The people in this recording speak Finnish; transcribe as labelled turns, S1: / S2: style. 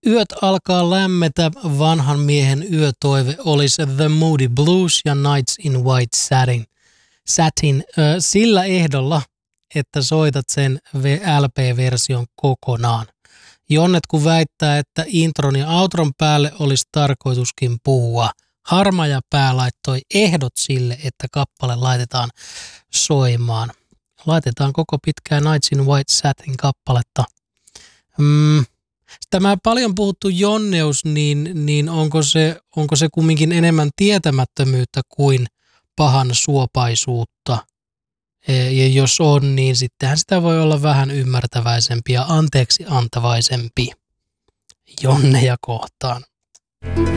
S1: Yöt alkaa lämmetä, vanhan miehen yötoive olisi The Moody Blues ja Nights in White Satin sillä ehdolla, että soitat sen LP-version kokonaan. Jonnet kun väittää, että intron ja outron päälle olisi tarkoituskin puhua. Harma ja pää laittoi ehdot sille, että kappale laitetaan soimaan. Laitetaan koko pitkää Nights in White Satin kappaletta. Tämä paljon puhuttu jonneus, niin onko se kumminkin enemmän tietämättömyyttä kuin pahan suopaisuutta? Ja jos on, niin sittenhän sitä voi olla vähän ymmärtäväisempi ja anteeksi antavaisempi Jonneja kohtaan.